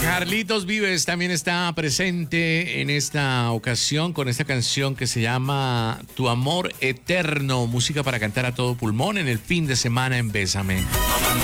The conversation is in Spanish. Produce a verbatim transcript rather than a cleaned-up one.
Carlitos Vives también está presente en esta ocasión con esta canción que se llama Tu Amor Eterno, música para cantar a todo pulmón en el fin de semana en Bésame.